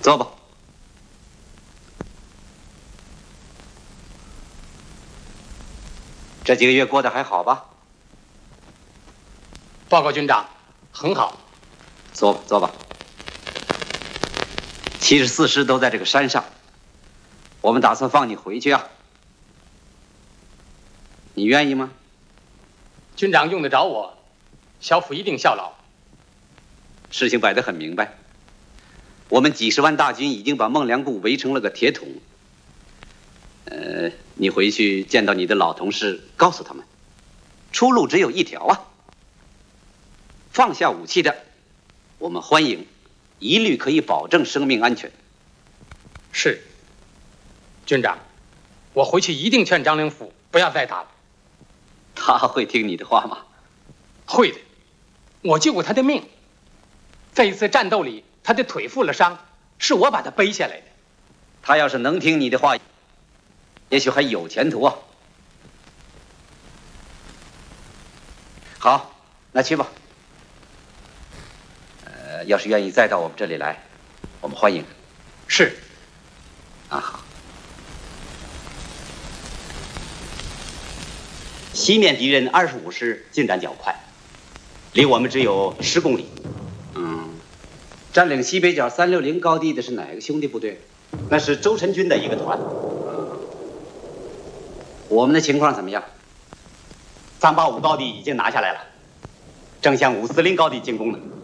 坐吧。这几个月过得还好吧？ 报告军长，很好。 坐吧，坐吧。74师都在这个山上，我们打算放你回去啊。你愿意吗？ 军长用得着我，小府一定效劳。 事情摆得很明白，我们几十万大军已经把孟良崮围成了个铁桶。你回去见到你的老同事，告诉他们，出路只有一条啊。放下武器的，我们欢迎，一律可以保证生命安全。 是，军长，我回去一定劝张灵甫不要再打了。 他会听你的话吗？ 会的，我救过他的命。在一次战斗里，他的腿负了伤，是我把他背下来的。 他要是能听你的话，也许还有前途啊。好，那去吧。要是愿意再到我们这里来，我们欢迎。 是。 啊，好。西面敌人25师进展较快，离我们只有10公里。占领西北角360高地的是哪个兄弟部队？那是周晨军的一个团。我们的情况怎么样？385高地已经拿下来了，正向540高地进攻呢。